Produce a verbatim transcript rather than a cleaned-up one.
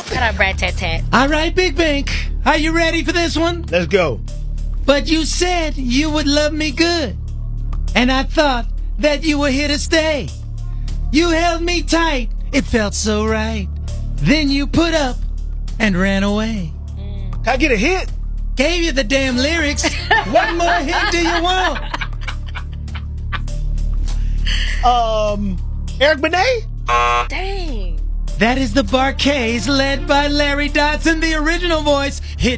Shut up, rat tat tat. All right, Big Bank. Are you ready for this one? Let's go. But you said you would love me good. And I thought that you were here to stay. You held me tight. It felt so right. Then you put up and ran away. Can I get a hint? Gave you the damn lyrics. What more hint do you want? Um, Eric Benet? Dang. That is the Bar-Kays, led by Larry Dodson, the original voice. Hit